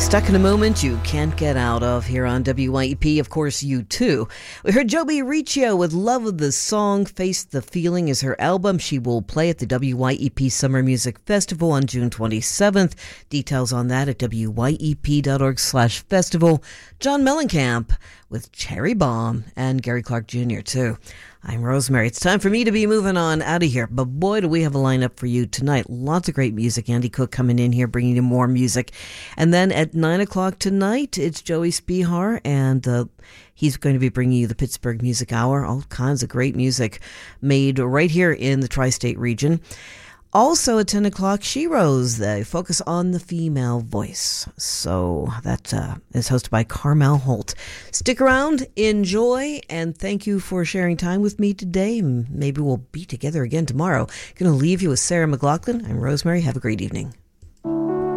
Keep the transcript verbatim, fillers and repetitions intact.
Stuck in a moment you can't get out of here on W Y E P. Of course, you too. We heard Joby Riccio with Love of the Song. Face the Feeling is her album. She will play at the W Y E P Summer Music Festival on June twenty-seventh. Details on that at W Y E P dot org slash festival. John Mellencamp with Cherry Bomb and Gary Clark Junior too. I'm Rosemary. It's time for me to be moving on out of here. But boy, do we have a lineup for you tonight. Lots of great music. Andy Cook coming in here, bringing you more music. And then at nine o'clock tonight, it's Joey Spihar, and uh, he's going to be bringing you the Pittsburgh Music Hour. All kinds of great music made right here in the tri-state region. Also at ten o'clock, She Rose, they focus on the female voice. So that uh, is hosted by Carmel Holt. Stick around, enjoy, and thank you for sharing time with me today. Maybe we'll be together again tomorrow. Going to leave you with Sarah McLachlan. I'm Rosemary. Have a great evening.